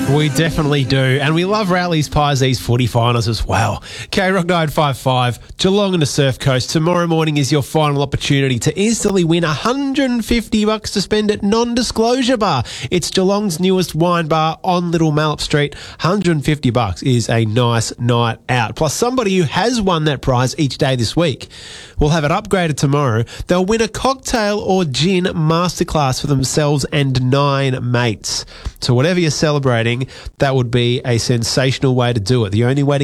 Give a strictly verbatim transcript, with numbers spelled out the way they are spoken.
We definitely do. And we love Rowley's Pies footy finals as well. K-Rock nine five five, Geelong and the Surf Coast. Tomorrow morning is your final opportunity to instantly win one hundred fifty bucks to spend at Non-Disclosure Bar. It's Geelong's newest wine bar on Little Mallop Street. one hundred fifty bucks is a nice night out. Plus, somebody who has won that prize each day this week will have it upgraded tomorrow. They'll win a cocktail or gin masterclass for themselves and nine mates. So whatever you're celebrating, that would be a sensational way to do it. The only way to